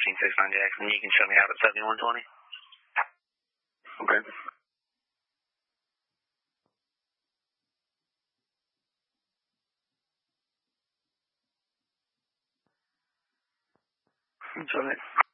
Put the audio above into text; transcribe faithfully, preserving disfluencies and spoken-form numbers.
Scene six nine Jackson. You can show me out at seventy-one twenty. Okay. That's all right.